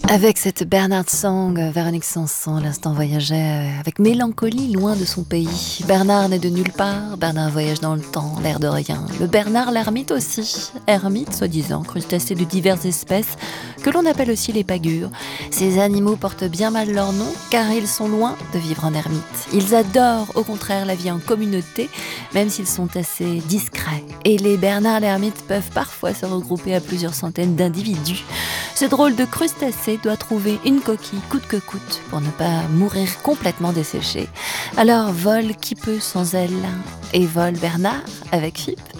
Avec cette Bernard Song, Véronique Sanson, l'instant voyageait avec mélancolie loin de son pays. Bernard n'est de nulle part, Bernard voyage dans le temps, l'air de rien. Le Bernard l'ermite aussi, ermite soi-disant, crustacé de diverses espèces, que l'on appelle aussi les pagures. Ces animaux portent bien mal leur nom, car ils sont loin de vivre en ermite. Ils adorent au contraire la vie en communauté, même s'ils sont assez discrets. Et les Bernards l'ermite peuvent parfois se regrouper à plusieurs centaines d'individus. Ce drôle de crustacé doit trouver une coquille coûte que coûte pour ne pas mourir complètement desséché. Alors vole qui peut sans elle, et vole Bernard avec Fippe.